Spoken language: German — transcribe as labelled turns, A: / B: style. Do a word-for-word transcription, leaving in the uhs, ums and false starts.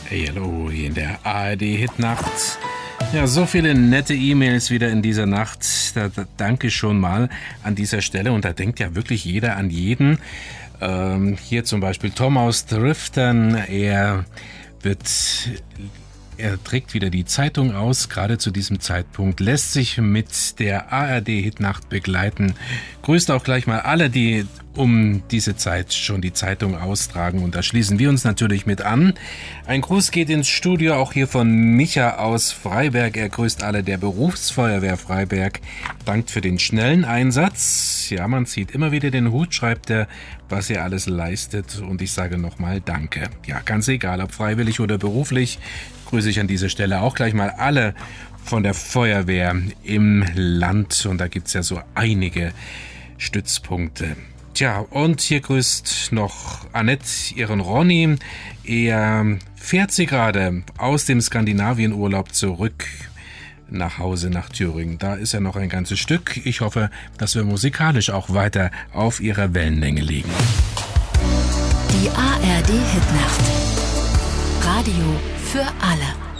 A: Hey, hallo, hier in der A R D-Hitnacht. Ja, so viele nette E-Mails wieder in dieser Nacht. Da, da danke schon mal an dieser Stelle. Und da denkt ja wirklich jeder an jeden. Ähm, hier zum Beispiel Tom aus Driftern. Er wird... Er trägt wieder die Zeitung aus, gerade zu diesem Zeitpunkt, lässt sich mit der A R D-Hitnacht begleiten. Grüßt auch gleich mal alle, die um diese Zeit schon die Zeitung austragen, und da schließen wir uns natürlich mit an. Ein Gruß geht ins Studio, auch hier von Micha aus Freiberg. Er grüßt alle der Berufsfeuerwehr Freiberg, dankt für den schnellen Einsatz. Ja, man zieht immer wieder den Hut, schreibt er, was ihr alles leistet, und ich sage nochmal Danke. Ja, ganz egal, ob freiwillig oder beruflich, grüße ich an dieser Stelle auch gleich mal alle von der Feuerwehr im Land, und da gibt's ja so einige Stützpunkte. Tja, und hier grüßt noch Annette ihren Ronny. Er fährt sie gerade aus dem Skandinavienurlaub zurück nach Hause nach Thüringen. Da ist ja noch ein ganzes Stück. Ich hoffe, dass wir musikalisch auch weiter auf ihrer Wellenlänge liegen.
B: Die A R D-Hitnacht. Radio für alle.